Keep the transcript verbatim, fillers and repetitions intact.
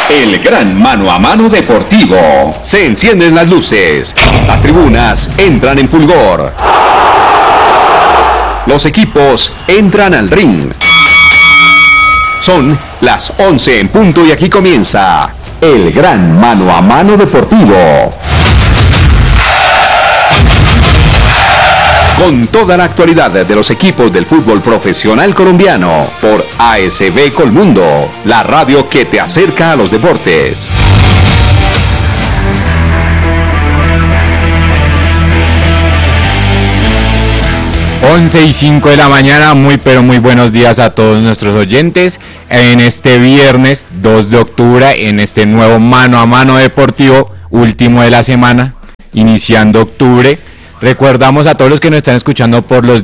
El gran mano a mano deportivo. Se encienden las luces. Las tribunas entran en fulgor. Los equipos entran al ring. Son las once en punto y aquí comienza el gran mano a mano deportivo. Con toda la actualidad de los equipos del fútbol profesional colombiano por A S B Colmundo, la radio que te acerca a los deportes. once y cinco de la mañana, muy pero muy buenos días a todos nuestros oyentes en este viernes dos de octubre, en este nuevo mano a mano deportivo, último de la semana, iniciando octubre. Recordamos a todos los que nos están escuchando por los